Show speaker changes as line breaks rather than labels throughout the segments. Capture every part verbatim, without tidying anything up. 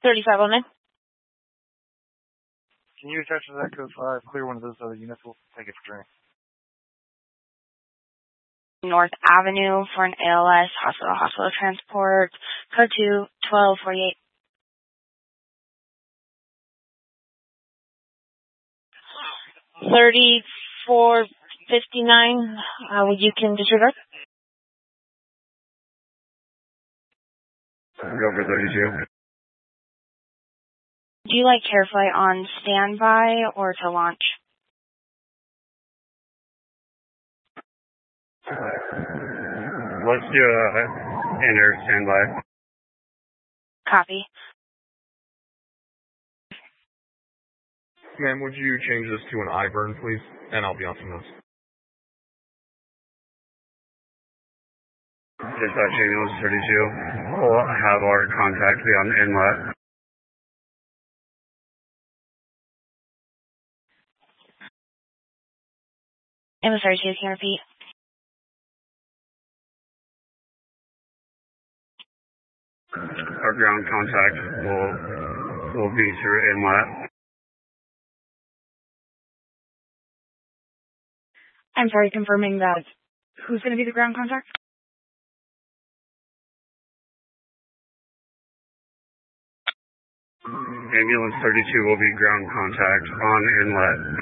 thirty-five oh nine.
Can you attach to that code five? Clear one of those other units. We'll take it for training.
North Avenue for an A L S, hospital, hospital transport. Code two, twelve forty-eight. thirty-four fifty-nine. Uh, you can disregard.
Go for thirty-two.
Do you like CareFlight on standby or to launch?
Let's do a enter standby.
Copy.
Ma'am, would you change this to an I burn, please? And I'll be on some notes.
Dispatch ambulance thirty-two. We'll have our contact be on the inlet.
Ambulance thirty-two, can you repeat?
Our ground contact will will be through inlet.
I'm sorry, confirming that. Who's going to be the ground contact?
Ambulance thirty-two will be ground contact on inlet.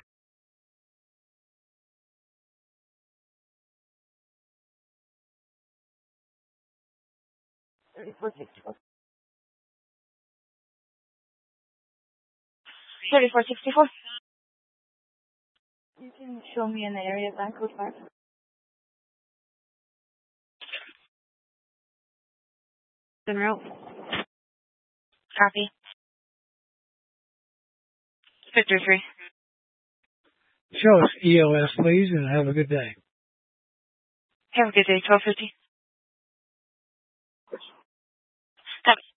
thirty-four sixty-four. thirty-four sixty-four. You can show me in the area of that code five. En route. Copy. Victor three.
Show us E O S, please, and have a good day.
Have a good day, twelve fifty. Copy.